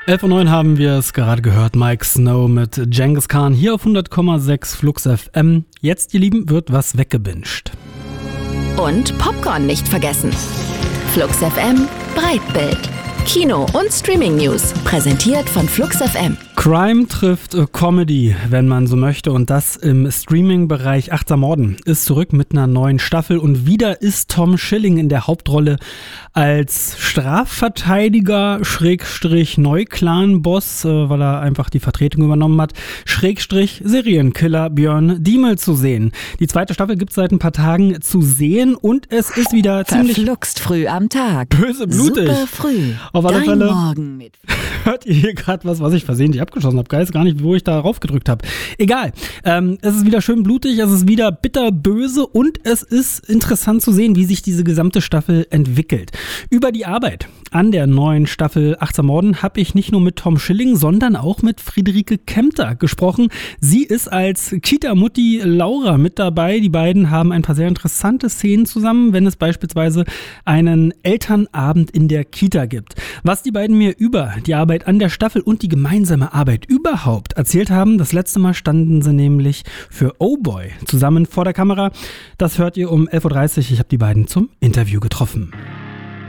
11:09 haben wir es gerade gehört. Mike Snow mit Genghis Khan hier auf 100,6 Flux FM. Jetzt, ihr Lieben, wird was weggebinged. Und Popcorn nicht vergessen. Flux FM Breitbild. Kino- und Streaming-News. Präsentiert von Flux FM. Crime trifft Comedy, wenn man so möchte, und das im Streaming-Bereich. Achtsam Morden ist zurück mit einer neuen Staffel und wieder ist Tom Schilling in der Hauptrolle als Strafverteidiger / Neuklan-Boss, weil er einfach die Vertretung übernommen hat, / Serienkiller Björn Diemel zu sehen. Die zweite Staffel gibt es seit ein paar Tagen zu sehen und es ist wieder ziemlich verfluxt früh am Tag. Böse, blutig. Super früh. Auf alle Dein Fälle Morgen mit hört ihr hier gerade was ich versehentlich abgeschossen habe. Weiß gar nicht, wo ich da raufgedrückt habe. Egal. Es ist wieder schön blutig, es ist wieder bitterböse und es ist interessant zu sehen, wie sich diese gesamte Staffel entwickelt. Über die Arbeit an der neuen Staffel Achtsam Morden habe ich nicht nur mit Tom Schilling, sondern auch mit Friederike Kempter gesprochen. Sie ist als Kita-Mutti Laura mit dabei. Die beiden haben ein paar sehr interessante Szenen zusammen, wenn es beispielsweise einen Elternabend in der Kita gibt. Was die beiden mir über die Arbeit an der Staffel und die gemeinsame Arbeit überhaupt erzählt haben, das letzte Mal standen sie nämlich für Oh Boy zusammen vor der Kamera. Das hört ihr um 11:30 Uhr. Ich habe die beiden zum Interview getroffen.